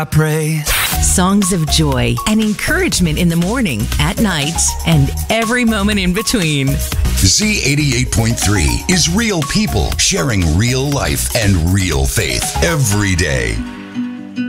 I pray. Songs of joy and encouragement in the morning, at night, and every moment in between. Z88.3 is real people sharing real life and real faith every day.